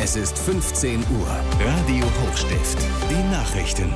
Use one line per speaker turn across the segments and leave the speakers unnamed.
Es ist 15 Uhr. Radio Hochstift. Die Nachrichten.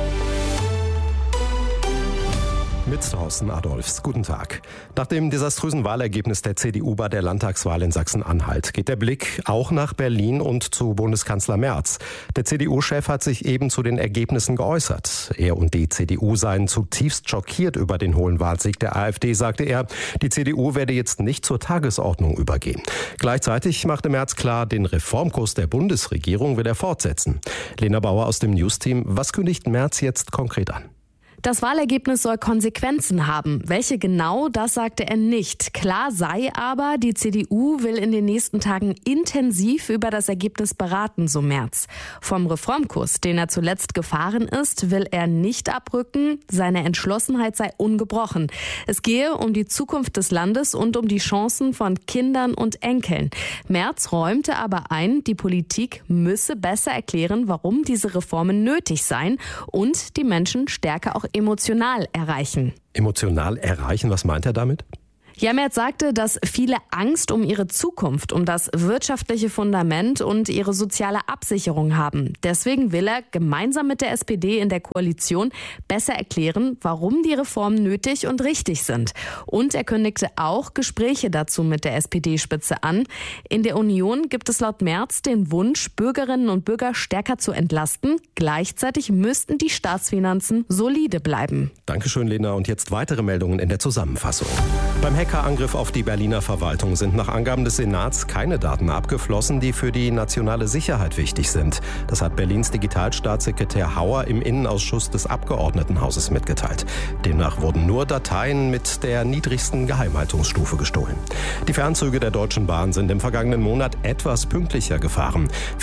Mit Thorsten Adolfs. Guten Tag. Nach dem desaströsen Wahlergebnis der CDU bei der Landtagswahl in Sachsen-Anhalt geht der Blick auch nach Berlin und zu Bundeskanzler Merz. Der CDU-Chef hat sich eben zu den Ergebnissen geäußert. Er und die CDU seien zutiefst schockiert über den hohen Wahlsieg der AfD, sagte er. Die CDU werde jetzt nicht zur Tagesordnung übergehen. Gleichzeitig machte Merz klar, den Reformkurs der Bundesregierung will er fortsetzen. Lena Bauer aus dem News-Team. Was kündigt Merz jetzt konkret an?
Das Wahlergebnis soll Konsequenzen haben. Welche genau, das sagte er nicht. Klar sei aber, die CDU will in den nächsten Tagen intensiv über das Ergebnis beraten, so Merz. Vom Reformkurs, den er zuletzt gefahren ist, will er nicht abrücken. Seine Entschlossenheit sei ungebrochen. Es gehe um die Zukunft des Landes und um die Chancen von Kindern und Enkeln. Merz räumte aber ein, die Politik müsse besser erklären, warum diese Reformen nötig seien und die Menschen stärker auch emotional erreichen.
Emotional erreichen, was meint er damit?
Ja, Merz sagte, dass viele Angst um ihre Zukunft, um das wirtschaftliche Fundament und ihre soziale Absicherung haben. Deswegen will er gemeinsam mit der SPD in der Koalition besser erklären, warum die Reformen nötig und richtig sind. Und er kündigte auch Gespräche dazu mit der SPD-Spitze an. In der Union gibt es laut Merz den Wunsch, Bürgerinnen und Bürger stärker zu entlasten. Gleichzeitig müssten die Staatsfinanzen solide bleiben.
Dankeschön, Lena. Und jetzt weitere Meldungen in der Zusammenfassung. Beim Hackerangriff auf die Berliner Verwaltung sind nach Angaben des Senats keine Daten abgeflossen, die für die nationale Sicherheit wichtig sind. Das hat Berlins Digitalstaatssekretär Hauer im Innenausschuss des Abgeordnetenhauses mitgeteilt. Demnach wurden nur Dateien mit der niedrigsten Geheimhaltungsstufe gestohlen. Die Fernzüge der Deutschen Bahn sind im vergangenen Monat etwas pünktlicher gefahren.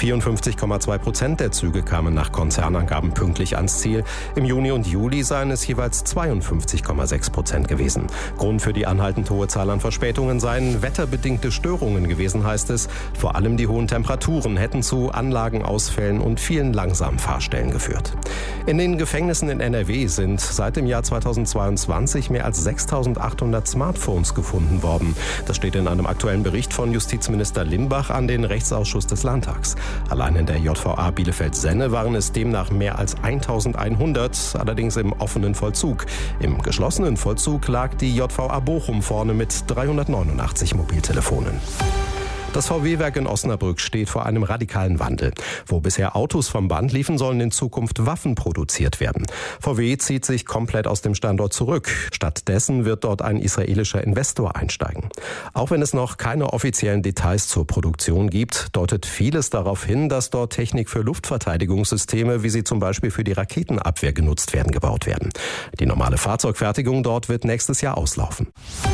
54,2% der Züge kamen nach Konzernangaben pünktlich ans Ziel. Im Juni und Juli seien es jeweils 52,6% gewesen. Grund für die anhaltend hohe Zahl an Verspätungen seien wetterbedingte Störungen gewesen, heißt es. Vor allem die hohen Temperaturen hätten zu Anlagenausfällen und vielen langsamen Fahrstellen geführt. In den Gefängnissen in NRW sind seit dem Jahr 2022 mehr als 6.800 Smartphones gefunden worden. Das steht in einem aktuellen Bericht von Justizminister Limbach an den Rechtsausschuss des Landtags. Allein in der JVA Bielefeld-Senne waren es demnach mehr als 1.100, allerdings im offenen Vollzug. Im geschlossenen Vollzug lag die JVA Bochum vorne mit 389 Mobiltelefonen. Das VW-Werk in Osnabrück steht vor einem radikalen Wandel. Wo bisher Autos vom Band liefen, sollen in Zukunft Waffen produziert werden. VW zieht sich komplett aus dem Standort zurück. Stattdessen wird dort ein israelischer Investor einsteigen. Auch wenn es noch keine offiziellen Details zur Produktion gibt, deutet vieles darauf hin, dass dort Technik für Luftverteidigungssysteme, wie sie zum Beispiel für die Raketenabwehr genutzt werden, gebaut werden. Die normale Fahrzeugfertigung dort wird nächstes Jahr auslaufen.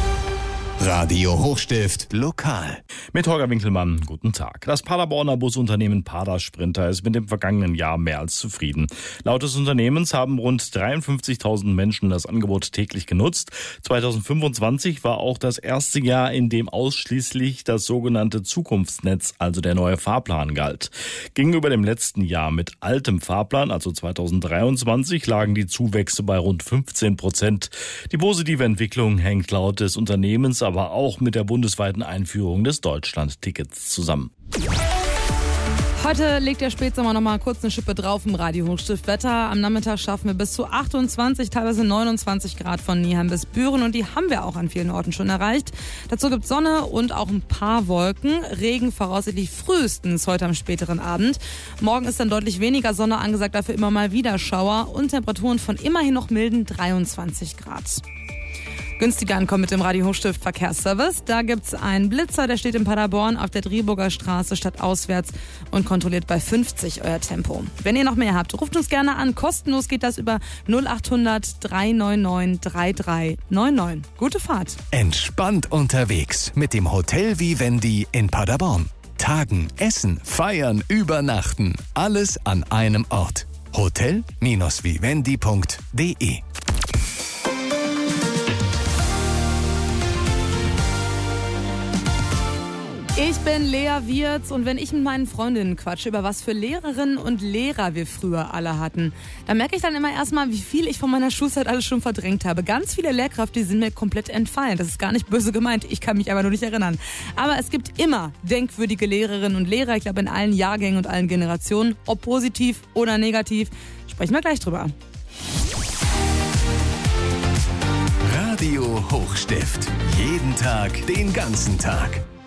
Radio Hochstift lokal.
Mit Holger Winkelmann, guten Tag. Das Paderborner Busunternehmen Pader Sprinter ist mit dem vergangenen Jahr mehr als zufrieden. Laut des Unternehmens haben rund 53.000 Menschen das Angebot täglich genutzt. 2025 war auch das erste Jahr, in dem ausschließlich das sogenannte Zukunftsnetz, also der neue Fahrplan, galt. Gegenüber dem letzten Jahr mit altem Fahrplan, also 2023, lagen die Zuwächse bei rund 15%. Die positive Entwicklung hängt laut des Unternehmens aber auch mit der bundesweiten Einführung des Deutschland-Tickets zusammen.
Heute legt der Spätsommer noch mal kurz eine Schippe drauf im Radio Hochstift Wetter. Am Nachmittag schaffen wir bis zu 28, teilweise 29 Grad von Nieheim bis Büren und die haben wir auch an vielen Orten schon erreicht. Dazu gibt es Sonne und auch ein paar Wolken. Regen voraussichtlich frühestens heute am späteren Abend. Morgen ist dann deutlich weniger Sonne angesagt, dafür immer mal wieder Schauer und Temperaturen von immerhin noch milden 23 Grad. Günstiger ankommen mit dem Radio Hochstift Verkehrsservice. Da gibt's einen Blitzer, der steht in Paderborn auf der Driburger Straße stadtauswärts und kontrolliert bei 50 euer Tempo. Wenn ihr noch mehr habt, ruft uns gerne an. Kostenlos geht das über 0800 399 3399. Gute Fahrt.
Entspannt unterwegs mit dem Hotel Vivendi in Paderborn. Tagen, essen, feiern, übernachten. Alles an einem Ort. Hotel-vivendi.de.
Ich bin Lea Wirz und wenn ich mit meinen Freundinnen quatsche, über was für Lehrerinnen und Lehrer wir früher alle hatten, dann merke ich dann immer erstmal, wie viel ich von meiner Schulzeit alles schon verdrängt habe. Ganz viele Lehrkräfte, die sind mir komplett entfallen. Das ist gar nicht böse gemeint, ich kann mich aber nur nicht erinnern. Aber es gibt immer denkwürdige Lehrerinnen und Lehrer, ich glaube in allen Jahrgängen und allen Generationen, ob positiv oder negativ. Sprechen wir gleich drüber.
Radio Hochstift. Jeden Tag, den ganzen Tag.